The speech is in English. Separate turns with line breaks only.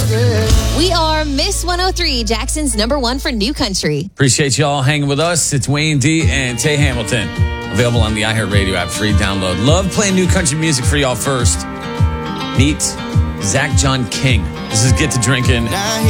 We are Miss 103, Jackson's #1 for new country.
Appreciate you all hanging with us. It's Wayne D and Tay Hamilton. Available on the iHeartRadio app, free download. Love playing new country music for y'all first. Meet Zach John King. This is Get to Drinking.